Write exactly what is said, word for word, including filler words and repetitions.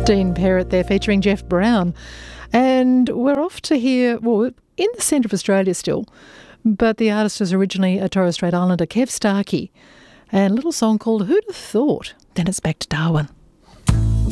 Dean Perrott there featuring Jeff Brown. And we're off to hear, well, in the centre of Australia still, but the artist is originally a Torres Strait Islander, Kev Starkey, and a little song called Who'd Have Thought? Then it's back to Darwin.